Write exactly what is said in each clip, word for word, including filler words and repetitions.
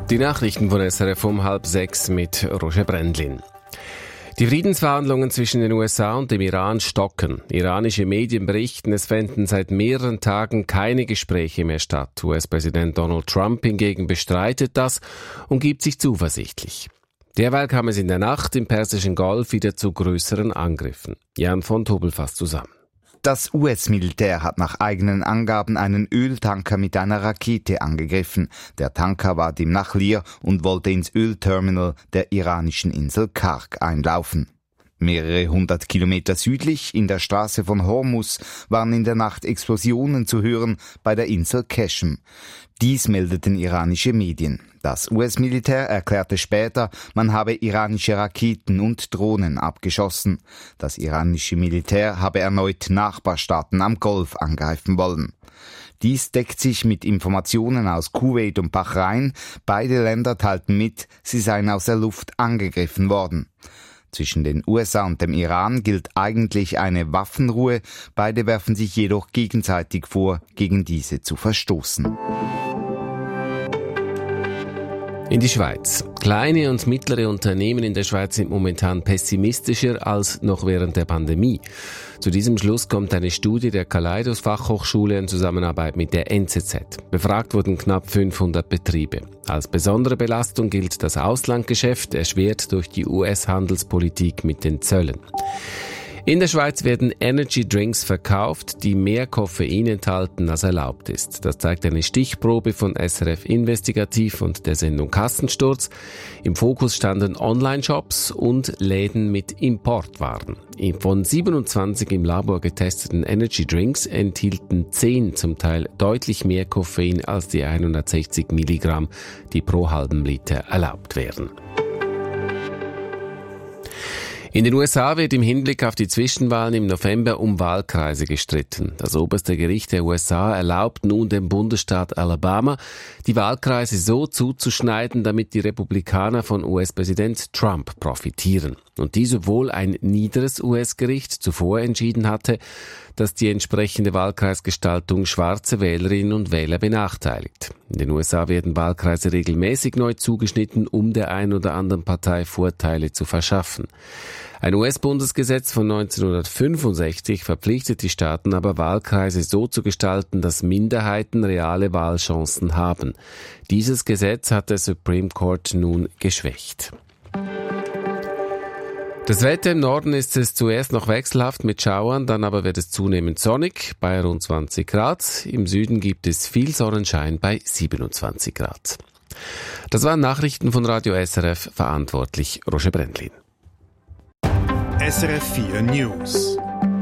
Die Nachrichten von S R F um halb sechs mit Roger Brendlin. Die Friedensverhandlungen zwischen den U S A und dem Iran stocken. Iranische Medien berichten, es fänden seit mehreren Tagen keine Gespräche mehr statt. U S-Präsident Donald Trump hingegen bestreitet das und gibt sich zuversichtlich. Derweil kam es in der Nacht im Persischen Golf wieder zu größeren Angriffen. Jan von Tobel fasst zusammen. Das U S-Militär hat nach eigenen Angaben einen Öltanker mit einer Rakete angegriffen. Der Tanker war demnach leer und wollte ins Ölterminal der iranischen Insel Karg einlaufen. Mehrere hundert Kilometer südlich, in der Straße von Hormuz, waren in der Nacht Explosionen zu hören bei der Insel Qeshm. Dies meldeten iranische Medien. Das U S-Militär erklärte später, man habe iranische Raketen und Drohnen abgeschossen. Das iranische Militär habe erneut Nachbarstaaten am Golf angreifen wollen. Dies deckt sich mit Informationen aus Kuwait und Bahrain. Beide Länder teilten mit, sie seien aus der Luft angegriffen worden. Zwischen den U S A und dem Iran gilt eigentlich eine Waffenruhe. Beide werfen sich jedoch gegenseitig vor, gegen diese zu verstoßen. In die Schweiz. Kleine und mittlere Unternehmen in der Schweiz sind momentan pessimistischer als noch während der Pandemie. Zu diesem Schluss kommt eine Studie der Kaleidos Fachhochschule in Zusammenarbeit mit der N Z Z. Befragt wurden knapp fünfhundert Betriebe. Als besondere Belastung gilt das Auslandgeschäft, erschwert durch die U S-Handelspolitik mit den Zöllen. In der Schweiz werden Energy Drinks verkauft, die mehr Koffein enthalten, als erlaubt ist. Das zeigt eine Stichprobe von S R F Investigativ und der Sendung Kassensturz. Im Fokus standen Online-Shops und Läden mit Importwaren. Von siebenundzwanzig im Labor getesteten Energy Drinks enthielten zehn zum Teil deutlich mehr Koffein als die hundertsechzig Milligramm, die pro halben Liter erlaubt wären. In den U S A wird im Hinblick auf die Zwischenwahlen im November um Wahlkreise gestritten. Das oberste Gericht der U S A erlaubt nun dem Bundesstaat Alabama, die Wahlkreise so zuzuschneiden, damit die Republikaner von U S-Präsident Trump profitieren. Und dies, obwohl ein niederes U S-Gericht zuvor entschieden hatte, dass die entsprechende Wahlkreisgestaltung schwarze Wählerinnen und Wähler benachteiligt. In den U S A werden Wahlkreise regelmäßig neu zugeschnitten, um der ein oder anderen Partei Vorteile zu verschaffen. Ein U S-Bundesgesetz von neunzehnhundertfünfundsechzig verpflichtet die Staaten aber, Wahlkreise so zu gestalten, dass Minderheiten reale Wahlchancen haben. Dieses Gesetz hat der Supreme Court nun geschwächt. Das Wetter im Norden ist es zuerst noch wechselhaft mit Schauern, dann aber wird es zunehmend sonnig bei rund zwanzig Grad. Im Süden gibt es viel Sonnenschein bei siebenundzwanzig Grad. Das waren Nachrichten von Radio S R F, verantwortlich Roger Brendlin. S R F vier News.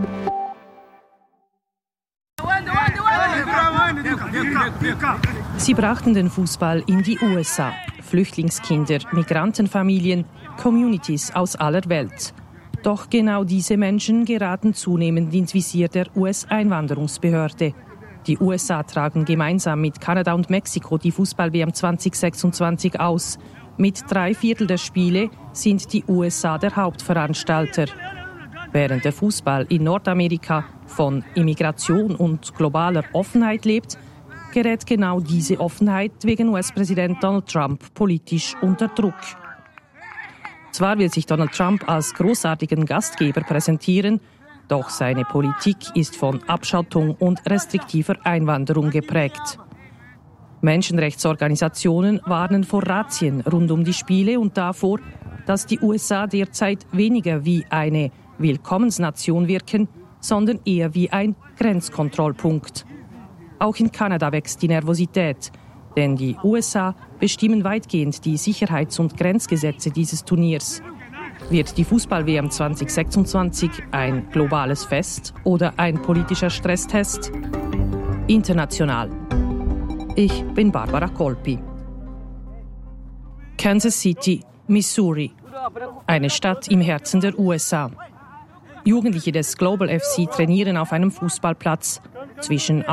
Sie brachten den Fußball in die U S A. Flüchtlingskinder, Migrantenfamilien, Communities aus aller Welt. Doch genau diese Menschen geraten zunehmend ins Visier der U S-Einwanderungsbehörde. Die U S A tragen gemeinsam mit Kanada und Mexiko die Fußball-W M zwanzig sechsundzwanzig aus. Mit drei Viertel der Spiele sind die U S A der Hauptveranstalter. Während der Fußball in Nordamerika von Immigration und globaler Offenheit lebt, gerät genau diese Offenheit wegen U S-Präsident Donald Trump politisch unter Druck. Zwar will sich Donald Trump als großartigen Gastgeber präsentieren, doch seine Politik ist von Abschottung und restriktiver Einwanderung geprägt. Menschenrechtsorganisationen warnen vor Razzien rund um die Spiele und davor, dass die U S A derzeit weniger wie eine Willkommensnation wirken, sondern eher wie ein Grenzkontrollpunkt. Auch in Kanada wächst die Nervosität, denn die U S A bestimmen weitgehend die Sicherheits- und Grenzgesetze dieses Turniers. Wird die Fußball-W M zwanzig sechsundzwanzig ein globales Fest oder ein politischer Stresstest? International. Ich bin Barbara Kolpi. Kansas City, Missouri. Eine Stadt im Herzen der U S A. Jugendliche des Global F C trainieren auf einem Fußballplatz zwischen